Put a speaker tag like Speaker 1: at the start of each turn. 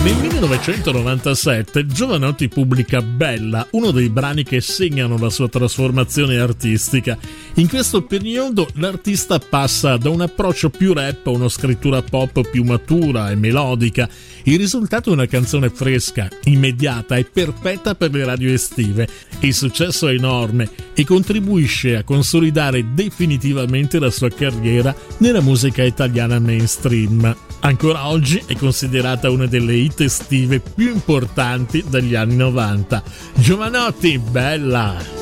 Speaker 1: Nel 1997 Jovanotti pubblica Bella, uno dei brani che segnano la sua trasformazione artistica. In questo periodo l'artista passa da un approccio più rap a una scrittura pop più matura e melodica. Il risultato è una canzone fresca, immediata e perfetta per le radio estive. Il successo è enorme e contribuisce a consolidare definitivamente la sua carriera nella musica italiana mainstream. Ancora oggi è considerata una delle hit estive più importanti degli anni 90. Jovanotti, Bella!